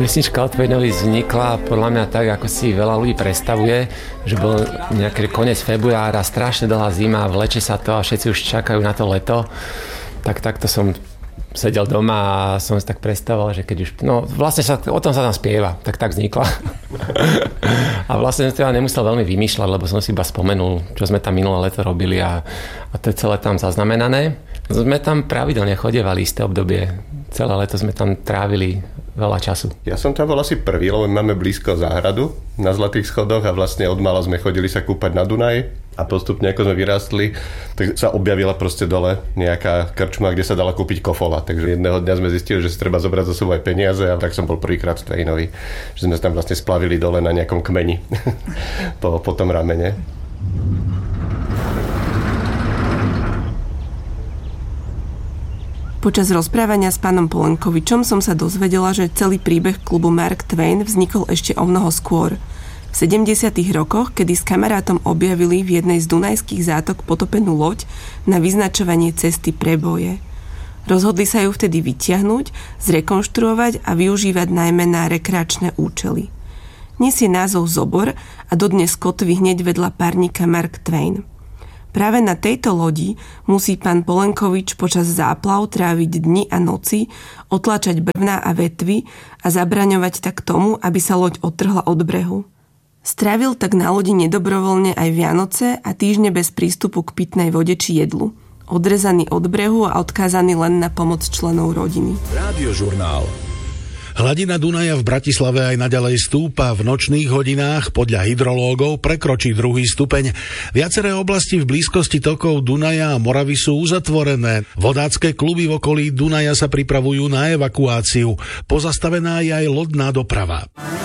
Pesnička o Twainovi vznikla podľa mňa tak, ako si veľa ľudí predstavuje, že bol nejaký koniec februára, strašne dlhá zima, vleče sa to a všetci už čakajú na to leto. Takto som sedel doma a som si tak predstavoval, že keď už... No vlastne o tom sa tam spieva, tak vznikla. A vlastne som teda nemusel veľmi vymýšľať, lebo som si iba spomenul, čo sme tam minulé leto robili a to je celé tam zaznamenané. Sme tam pravidelne chodievali isté obdobie. Celé leto sme tam trávili veľa času. Ja som tam bol asi prvý, lebo máme blízko záhradu na Zlatých schodoch a vlastne od mala sme chodili sa kúpať na Dunaj a postupne ako sme vyrástli, tak sa objavila proste dole nejaká krčma, kde sa dala kúpiť kofola. Takže jedného dňa sme zistili, že si treba zobrať za sebou aj peniaze a tak som bol prvýkrát v Twainovi, že sme tam vlastne splavili dole na nejakom kmeni po tom ramene. Počas rozprávania s pánom Polenkovičom som sa dozvedela, že celý príbeh klubu Mark Twain vznikol ešte omnoho skôr. V 70. rokoch, kedy s kamarátom objavili v jednej z dunajských zátok potopenú loď na vyznačovanie cesty pre boje. Rozhodli sa ju vtedy vytiahnuť, zrekonštruovať a využívať najmä na rekreačné účely. Nesie názov Zobor a dodnes kotví hneď vedľa párnika Mark Twain. Práve na tejto lodi musí pán Polenkovič počas záplav tráviť dni a noci, otláčať brvná a vetvy a zabraňovať tak tomu, aby sa loď odtrhla od brehu. Strávil tak na lodi nedobrovoľne aj Vianoce a týždne bez prístupu k pitnej vode či jedlu. Odrezaný od brehu a odkázaný len na pomoc členov rodiny. Rádiožurnál. Hladina Dunaja v Bratislave aj naďalej stúpa. V nočných hodinách podľa hydrológov prekročí 2. stupeň. Viaceré oblasti v blízkosti tokov Dunaja a Moravy sú uzatvorené. Vodácké kluby v okolí Dunaja sa pripravujú na evakuáciu. Pozastavená je aj lodná doprava.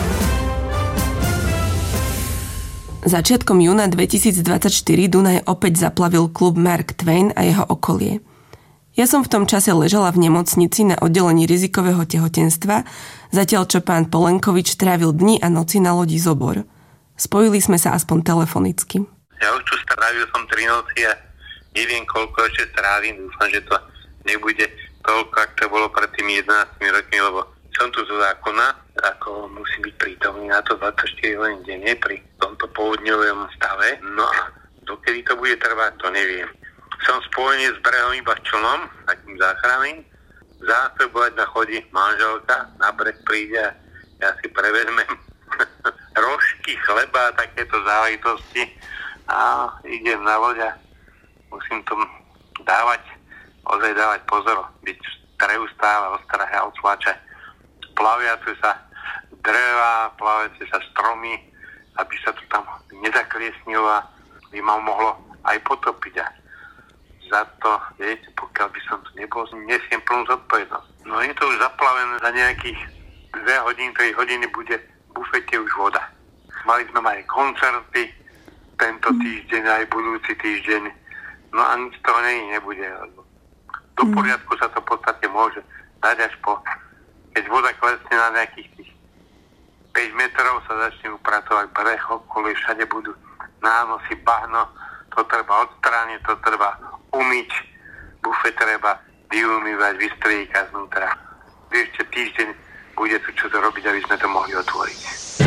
Začiatkom júna 2024 Dunaj opäť zaplavil klub Mark Twain a jeho okolie. Ja som v tom čase ležala v nemocnici na oddelení rizikového tehotenstva, zatiaľ čo pán Polenkovič trávil dni a noci na lodi Zobor. Spojili sme sa aspoň telefonicky. Ja už tu strávil som 3 noci a neviem, koľko ešte strávim. Dúfam, že to nebude toľko, ako to bolo pred tými 11 rokmi, lebo som tu zo zákona, ako musím byť prítomný na to 24 hodín denne pri tomto povodňovom stave. No a dokedy to bude trvať, to neviem. Som spojený s brehom iba člnom, takým záchranným. Zásobovať na chodí manželka, na breh príde a ja si prevezmem rožky, chleba a takéto záležitosti a idem na loď a musím tomu dávať pozor, byť neustále ostrahe a otlačať plaviace sa dreva, plaviace sa stromy, aby sa to tam nezakliesnilo a by ma mohlo aj potopiť. Za to, viete, pokiaľ by som tu nebol, nesiem plnú zodpovednosť. No je to už zaplavené, za nejakých 2 hodiny, 3 hodiny bude v bufete už voda. Mali sme aj koncerty tento týždeň, aj budúci týždeň. No a nič toho nebude. Do poriadku sa to v podstate môže dať až po, keď voda klesne na nejakých tých 5 metrov, sa začne upratovať breh, okolie všade budú nánosy, bahno, to treba odstrániť, to treba umyť, bufet treba vyumývať, vystriekať znútra. Ešte týždeň bude tu čo to robiť, aby sme to mohli otvoriť.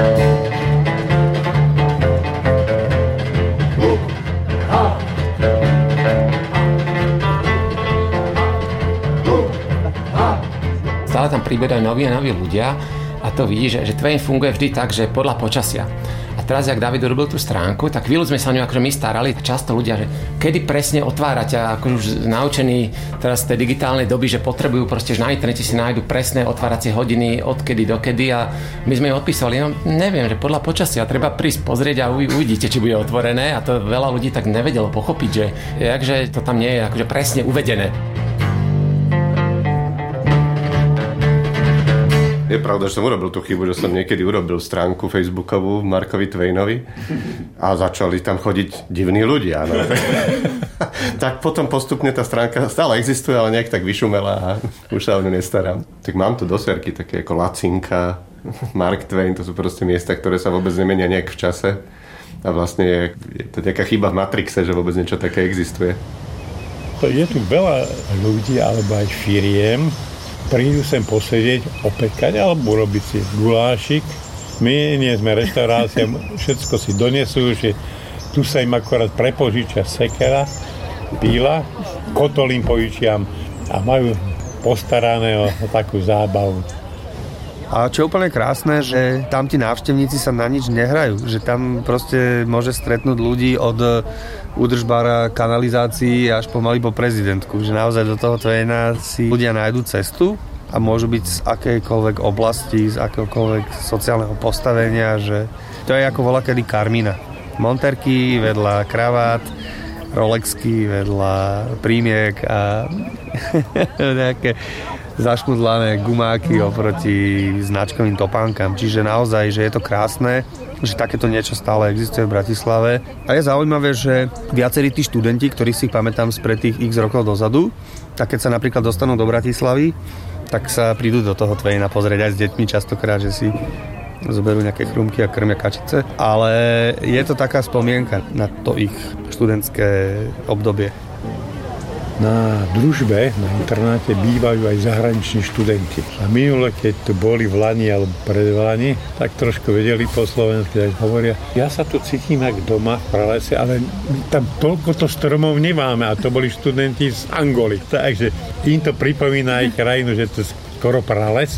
Stále tam priberajú noví a noví ľudia a to vidí, že Twain funguje vždy tak, že podľa počasia. A teraz, jak David urobil tú stránku, tak chvíľu sme sa o ňu akože my starali. Často ľudia, že kedy presne otvárať a akože už naučení teraz z tej digitálnej doby, že potrebujú proste, že na internete si nájdu presné otváracie hodiny odkedy dokedy a my sme ju odpísali. No neviem, že podľa počasia treba prísť pozrieť a uvidíte, či bude otvorené a to veľa ľudí tak nevedelo pochopiť, že jakže to tam nie je akože presne uvedené. Je pravda, že som urobil tú chybu, že som niekedy urobil stránku facebookovú Markovi Twainovi a začali tam chodiť divní ľudia. No. Tak potom postupne tá stránka stále existuje, ale nejak tak vyšumela a už sa o ňu nestarám. Tak mám tu dosierky také ako Lacinka, Mark Twain, to sú proste miesta, ktoré sa vôbec nemenia nejak v čase a vlastne je to nejaká chyba v Matrixe, že vôbec niečo také existuje. Je tu veľa ľudí alebo aj firiem, prídu sem posedieť, opekať alebo urobiť si gulášik. My nie sme reštaurácia, všetko si donesú, že tu sa im akorát prepožičia sekera, píla, kotol im požičiam a majú postarané o takú zábavu. A čo je úplne krásne, že tam tí návštevníci sa na nič nehrajú, že tam proste môže stretnúť ľudí od údržbára kanalizácií až pomaly po prezidentku, že naozaj do toho Twaina si ľudia nájdu cestu a môžu byť z akejkoľvek oblasti, z akéhokoľvek sociálneho postavenia, že to je ako voľakedy Karmina. Monterky vedľa kravát, Rolexky vedľa prímiek a nejaké zašmudlané gumáky oproti značkovým topánkam. Čiže naozaj, že je to krásne, že takéto niečo stále existuje v Bratislave. A je zaujímavé, že viacerí tí študenti, ktorých si pamätám spred tých x rokov dozadu, tak keď sa napríklad dostanú do Bratislavy, tak sa prídu do toho Twaina pozrieť aj s deťmi častokrát, že si zoberú nejaké chrumky a krmia kačice. Ale je to taká spomienka na to ich študentské obdobie. Na družbe, na internáte bývajú aj zahraniční študenti. A minule, keď tu boli v Lani alebo predvlani, tak trošku vedeli po slovensky, tak hovoria, ja sa tu cítim jak doma v pralese, ale my tam toľko to stromov nemáme a to boli študenti z Angoly. Takže im to pripomína aj krajinu, že to je skoro prales.